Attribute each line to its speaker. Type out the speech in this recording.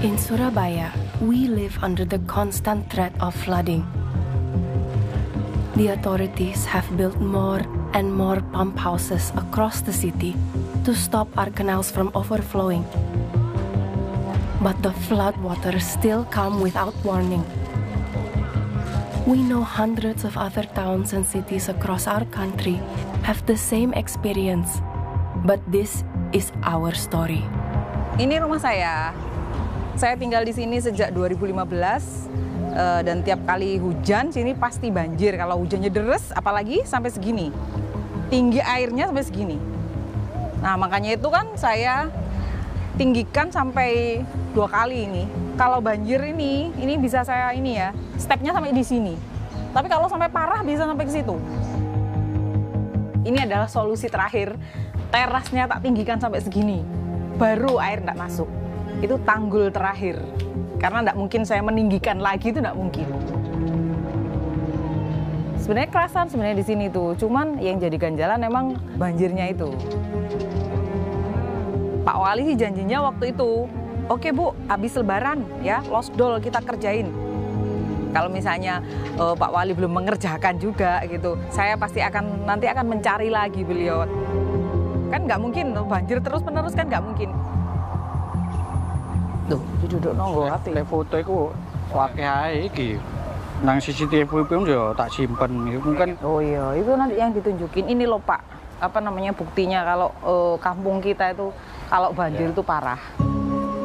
Speaker 1: In Surabaya, we live under the constant threat of flooding. The authorities have built more and more pump houses across the city to stop our canals from overflowing. But the floodwaters still come without warning. We know hundreds of other towns and cities across our country have the same experience, but this is our story.
Speaker 2: Ini rumah saya. Saya tinggal di sini sejak 2015 dan tiap kali hujan sini pasti banjir. Kalau hujannya deres, apalagi sampai segini. Tinggi airnya sampai segini. Nah, makanya itu kan saya tinggikan sampai 2 kali ini. Kalau banjir ini bisa saya stepnya sampai di sini. Tapi kalau sampai parah bisa sampai ke situ. Ini adalah solusi terakhir. Terasnya tak tinggikan sampai segini. Baru air tidak masuk. Itu tanggul terakhir. Karena tidak mungkin saya meninggikan lagi, itu tidak mungkin. Sebenarnya kerasan di sini tuh. Cuman yang jadi ganjalan memang banjirnya itu. Pak Wali sih janjinya waktu itu, oke Bu, habis lebaran ya, losdol kita kerjain. Kalau misalnya Pak Wali belum mengerjakan juga gitu, saya pasti nanti akan mencari lagi beliau. Kan nggak mungkin, banjir terus-menerus kan nggak mungkin. Tuh, duduk nonggo api.
Speaker 3: Lek foto iku akeh ae iki. Nang CCTV pun yo tak simpen itu kan.
Speaker 2: Oh iya, itu nanti yang ditunjukin. Ini loh Pak, buktinya kalau kampung kita itu kalau banjir itu parah.